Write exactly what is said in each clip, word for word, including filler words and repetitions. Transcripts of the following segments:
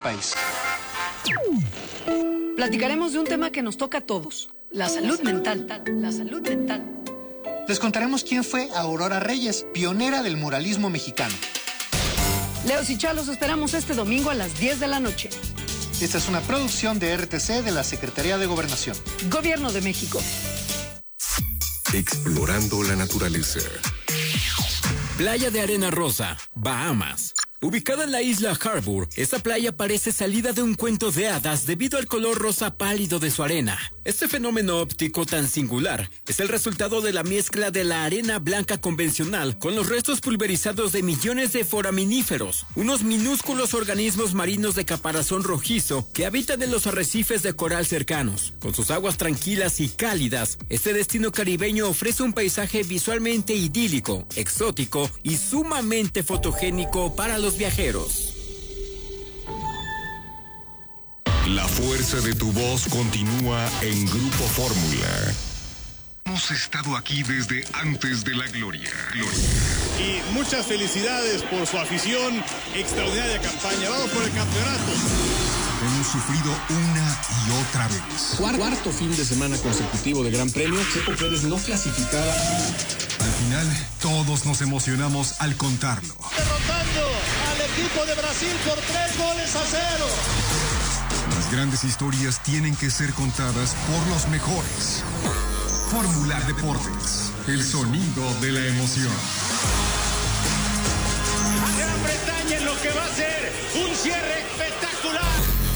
país. Platicaremos de un tema que nos toca a todos, la salud mental. La salud mental. Les contaremos quién fue Aurora Reyes, pionera del muralismo mexicano. Leos y Chalos esperamos este domingo a las diez de la noche. Esta es una producción de R T C de la Secretaría de Gobernación. Gobierno de México. Explorando la naturaleza. Playa de Arena Rosa, Bahamas. Ubicada en la isla Harbour, esta playa parece salida de un cuento de hadas debido al color rosa pálido de su arena. Este fenómeno óptico tan singular es el resultado de la mezcla de la arena blanca convencional con los restos pulverizados de millones de foraminíferos, unos minúsculos organismos marinos de caparazón rojizo que habitan en los arrecifes de coral cercanos. Con sus aguas tranquilas y cálidas, este destino caribeño ofrece un paisaje visualmente idílico, exótico y sumamente fotogénico para los viajeros. La fuerza de tu voz continúa en Grupo Fórmula. Hemos estado aquí desde antes de la gloria. gloria. Y muchas felicidades por su afición, extraordinaria campaña. Vamos por el campeonato. Hemos sufrido una y otra vez. Cuarto fin de semana consecutivo de Gran Premio. Checo Pérez no clasificaba. Al final, todos nos emocionamos al contarlo. Derrotando al equipo de Brasil por tres goles a cero. Las grandes historias tienen que ser contadas por los mejores. Fórmula Deportes, el sonido de la emoción. Gran Bretaña en lo que va a ser un cierre espectacular.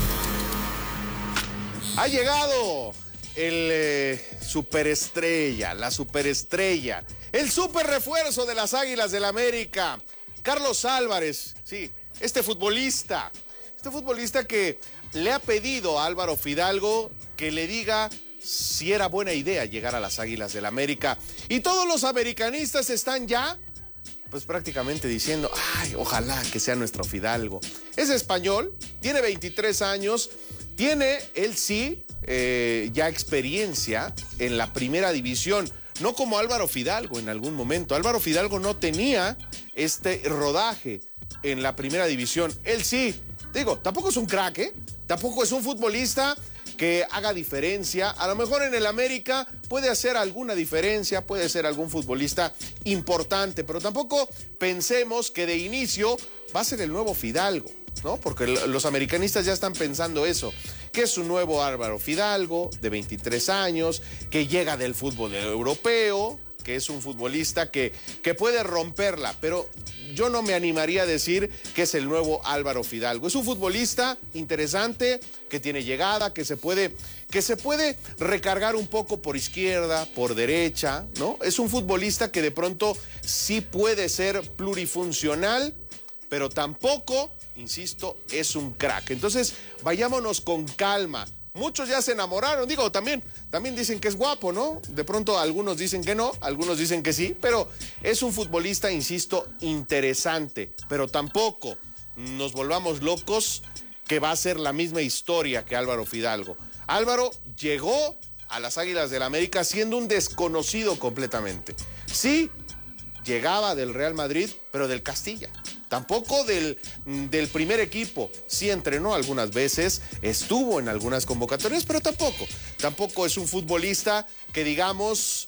Ha llegado el eh, superestrella, la superestrella, el super refuerzo de las Águilas del América, Carlos Álvarez, sí, este futbolista, este futbolista que le ha pedido a Álvaro Fidalgo que le diga si era buena idea llegar a las Águilas del América. Y todos los americanistas están ya, pues prácticamente diciendo, ay, ojalá que sea nuestro Fidalgo. Es español, tiene veintitrés años, tiene, él sí, eh, ya experiencia en la primera división, no como Álvaro Fidalgo en algún momento. Álvaro Fidalgo no tenía este rodaje en la primera división, él sí. Digo, tampoco es un crack, ¿eh? Tampoco es un futbolista que haga diferencia. A lo mejor en el América puede hacer alguna diferencia, puede ser algún futbolista importante, pero tampoco pensemos que de inicio va a ser el nuevo Fidalgo, ¿no? Porque los americanistas ya están pensando eso, que es un nuevo Álvaro Fidalgo de veintitrés años, que llega del fútbol europeo, que es un futbolista que, que puede romperla, pero yo no me animaría a decir que es el nuevo Álvaro Fidalgo. Es un futbolista interesante, que tiene llegada, que se puede, que se puede recargar un poco por izquierda, por derecha, ¿no? Es un futbolista que de pronto sí puede ser plurifuncional, pero tampoco, insisto, es un crack. Entonces, vayámonos con calma. Muchos ya se enamoraron, digo, también, también dicen que es guapo, ¿no? De pronto algunos dicen que no, algunos dicen que sí, pero es un futbolista, insisto, interesante, pero tampoco nos volvamos locos que va a ser la misma historia que Álvaro Fidalgo. Álvaro llegó a las Águilas del América siendo un desconocido completamente. Sí, llegaba del Real Madrid, pero del Castilla. Tampoco del, del primer equipo. Sí entrenó algunas veces, estuvo en algunas convocatorias, pero tampoco. Tampoco es un futbolista que digamos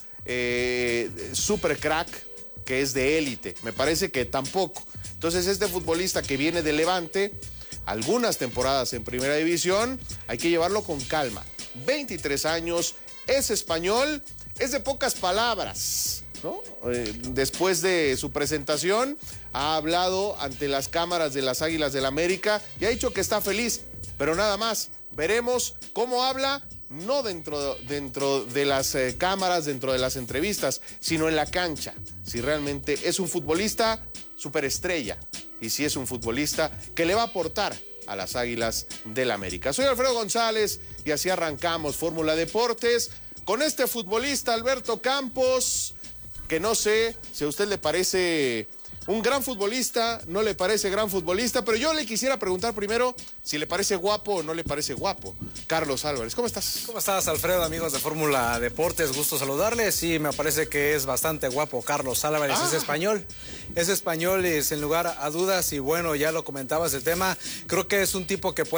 eh, super crack, que es de élite. Me parece que tampoco. Entonces este futbolista que viene de Levante, algunas temporadas en primera división, hay que llevarlo con calma. veintitrés años, es español, es de pocas palabras, ¿no? Eh, después de su presentación ha hablado ante las cámaras de las Águilas del América y ha dicho que está feliz, pero nada más. Veremos cómo habla, no dentro, dentro de las eh, cámaras, dentro de las entrevistas, sino en la cancha. Si realmente es un futbolista superestrella y si es un futbolista que le va a aportar a las Águilas del América. Soy Alfredo González y así arrancamos Fórmula Deportes con este futbolista Alberto Campos, que no sé si a usted le parece un gran futbolista, no le parece gran futbolista, pero yo le quisiera preguntar primero si le parece guapo o no le parece guapo. Carlos Álvarez, ¿cómo estás? ¿Cómo estás, Alfredo, amigos de Fórmula Deportes? Gusto saludarles. Sí, me parece que es bastante guapo Carlos Álvarez, ah. es español. Es español y sin lugar a dudas, y bueno, ya lo comentabas el tema, creo que es un tipo que puede